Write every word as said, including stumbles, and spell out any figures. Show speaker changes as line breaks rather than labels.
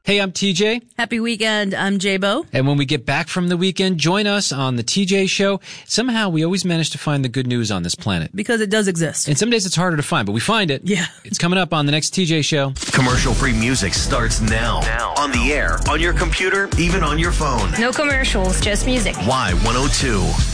Hey, I'm T J.
Happy weekend. I'm J-Bo.
And when we get back from the weekend, join us on the T J Show. Somehow we always manage to find the good news on this planet.
Because it does exist.
And some days it's harder to find, but we find it.
Yeah.
It's coming up on the next T J Show.
Commercial-free music starts now. now. On the air, on your computer, even on your phone.
No commercials, just music.
Y one oh two.